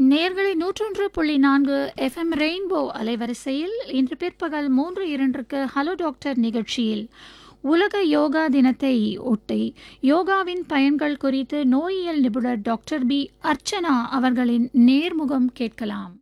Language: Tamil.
நேயர்களே 101.4 எஃப்எம் ரெயின்போ அலைவரிசையில் இன்று பிற்பகல் 3:02க்கு ஹலோ டாக்டர் நிகழ்ச்சியில் உலக யோகா தினத்தை ஒட்டி யோகாவின் பயன்கள் குறித்து நோயியல் நிபுணர் டாக்டர் பி அர்ச்சனா அவர்களின் நேர்முகம் கேட்கலாம்.